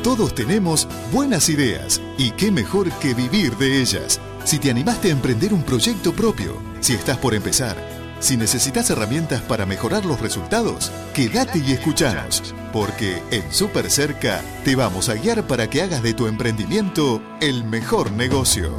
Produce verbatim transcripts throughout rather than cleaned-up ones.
Todos tenemos buenas ideas y qué mejor que vivir de ellas. Si te animaste a emprender un proyecto propio, si estás por empezar, si necesitas herramientas para mejorar los resultados, quédate y escuchanos, porque en Super Cerca te vamos a guiar para que hagas de tu emprendimiento el mejor negocio.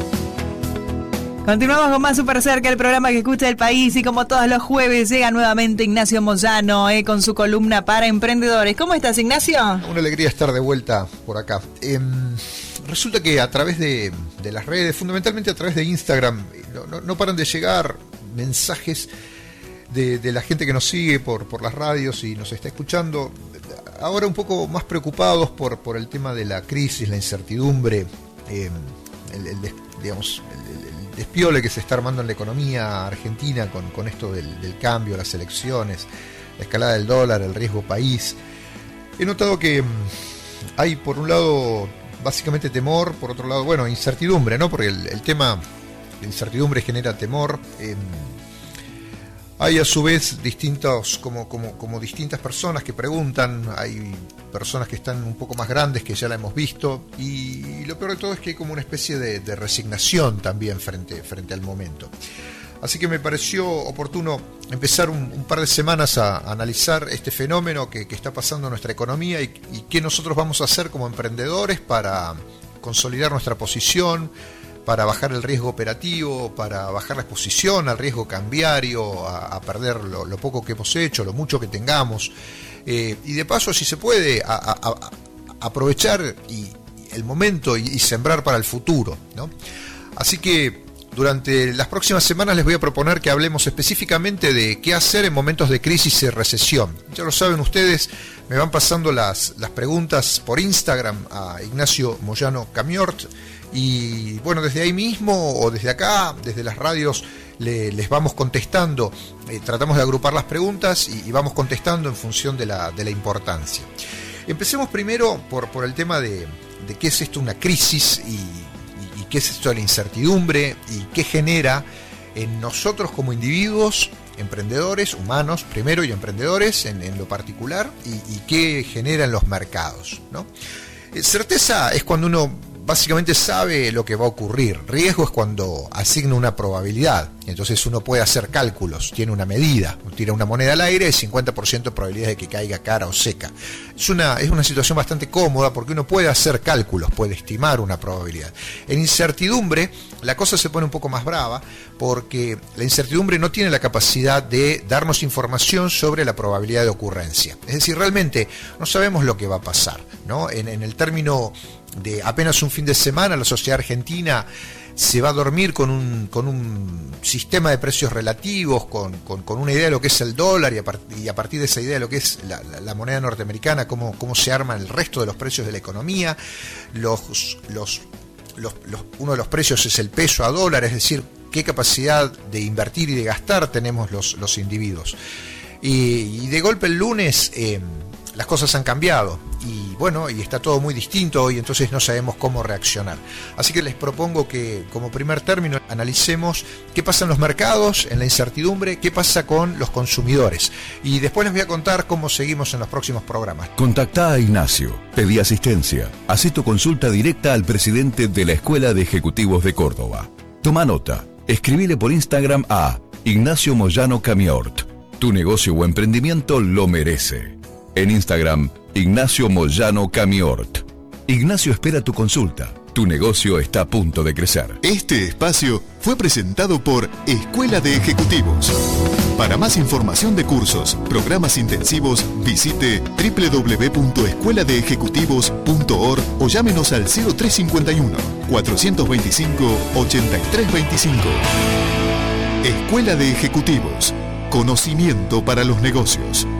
Continuamos con más Super Cerca, el programa que escucha el país, y como todos los jueves llega nuevamente Ignacio Moyano eh, con su columna para emprendedores. ¿Cómo estás, Ignacio? Una alegría estar de vuelta por acá. Eh, resulta que a través de, de las redes, fundamentalmente a través de Instagram, no, no, no paran de llegar mensajes de, de la gente que nos sigue por, por las radios y nos está escuchando. Ahora un poco más preocupados por, por el tema de la crisis, la incertidumbre, eh, el, el, digamos, el, el despiole que se está armando en la economía argentina con, con esto del, del cambio, las elecciones, la escalada del dólar, el riesgo país. He notado que hay, por un lado, básicamente temor, por otro lado, bueno, incertidumbre, ¿no? Porque el, el tema, la incertidumbre genera temor. Eh, hay a su vez distintos, como, como, como distintas personas que preguntan, hay personas que están un poco más grandes que ya la hemos visto, y, y lo peor de todo es que hay como una especie de, de resignación también frente, frente al momento. Así que me pareció oportuno empezar un, un par de semanas a, a analizar este fenómeno que, que está pasando en nuestra economía y, y qué nosotros vamos a hacer como emprendedores para consolidar nuestra posición, para bajar el riesgo operativo, para bajar la exposición al riesgo cambiario, a, a perder lo, lo poco que hemos hecho, lo mucho que tengamos, eh, y de paso, si se puede, a, a, a aprovechar y, el momento y, y sembrar para el futuro, ¿no? Así que durante las próximas semanas les voy a proponer que hablemos específicamente de qué hacer en momentos de crisis y recesión. Ya lo saben ustedes, me van pasando las, las preguntas por Instagram a Ignacio Moyano Camiort, y bueno, desde ahí mismo o desde acá, desde las radios, le, les vamos contestando, eh, tratamos de agrupar las preguntas y, y vamos contestando en función de la, de la importancia. Empecemos primero por, por el tema de, de qué es esto una crisis y, y, y qué es esto de la incertidumbre y qué genera en nosotros como individuos, emprendedores, humanos primero y emprendedores en, en lo particular, y, y qué genera en los mercados, ¿no? Eh, certeza es cuando uno básicamente sabe lo que va a ocurrir. Riesgo es cuando asigna una probabilidad. Entonces uno puede hacer cálculos, tiene una medida, tira una moneda al aire y cincuenta por ciento de probabilidad de que caiga cara o seca. Es una, es una situación bastante cómoda porque uno puede hacer cálculos, puede estimar una probabilidad. En incertidumbre la cosa se pone un poco más brava porque la incertidumbre no tiene la capacidad de darnos información sobre la probabilidad de ocurrencia. Es decir, realmente no sabemos lo que va a pasar, ¿no? En, en el término de apenas un fin de semana, la sociedad argentina se va a dormir con un, con un sistema de precios relativos, con, con, con una idea de lo que es el dólar, y a, part, y a partir de esa idea de lo que es la, la, la moneda norteamericana, cómo, cómo se arman el resto de los precios de la economía. Los, los, los, los, uno de los precios es el peso a dólar, es decir, qué capacidad de invertir y de gastar tenemos los, los individuos. Y, y de golpe el lunes eh, las cosas han cambiado y bueno, y está todo muy distinto hoy, entonces no sabemos cómo reaccionar. Así que les propongo que como primer término analicemos qué pasa en los mercados, en la incertidumbre, qué pasa con los consumidores, y después les voy a contar cómo seguimos en los próximos programas. Contactá a Ignacio, pedí asistencia, hacé tu consulta directa al presidente de la Escuela de Ejecutivos de Córdoba. Toma nota, escribile por Instagram a Ignacio Moyano Camiort. Tu negocio o emprendimiento lo merece. En Instagram, Ignacio Moyano Camiort. Ignacio espera tu consulta. Tu negocio está a punto de crecer. Este espacio fue presentado por Escuela de Ejecutivos. Para más información de cursos, programas intensivos, visite doble u doble u doble u punto escuela de ejecutivos punto org o llámenos al cero tres cinco uno, cuatro dos cinco, ocho tres dos cinco. Escuela de Ejecutivos. Conocimiento para los negocios.